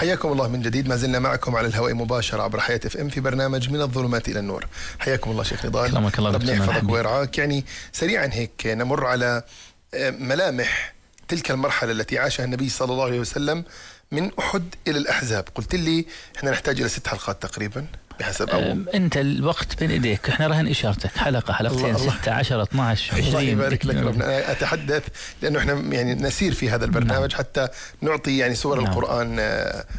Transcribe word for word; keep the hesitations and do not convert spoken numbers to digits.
حياكم الله من جديد، ما زلنا معكم على الهواء مباشرة عبر حياة اف ام في برنامج من الظلمات إلى النور. حياكم الله شيخ نضال، ربنا يحفظك ويرعاك. يعني سريعا هيك نمر على ملامح تلك المرحلة التي عاشها النبي صلى الله عليه وسلم من أحد إلى الأحزاب. قلت لي إحنا نحتاج إلى ست حلقات تقريبا بحسب أو أنت الوقت بين إيديك، إحنا رهن إشارتك حلقة حلقتين ستة عشر اثنا عشر عشرين. الله يبارك لك ربنا. أتحدث لأنه إحنا يعني نسير في هذا البرنامج. نعم. حتى نعطي يعني سور نعم. القرآن